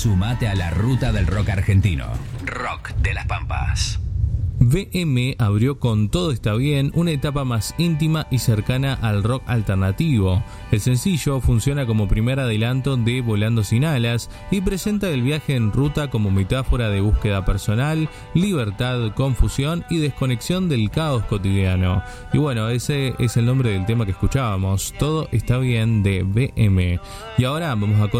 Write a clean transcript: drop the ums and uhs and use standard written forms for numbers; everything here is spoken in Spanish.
Sumate a la ruta del rock argentino. Rock de las Pampas. VM abrió con Todo está bien, una etapa más íntima y cercana al rock alternativo. El sencillo funciona como primer adelanto de Volando sin alas y presenta el viaje en ruta como metáfora de búsqueda personal, libertad, confusión y desconexión del caos cotidiano. Y bueno, ese es el nombre del tema que escuchábamos, Todo está bien, de VM. Y ahora vamos a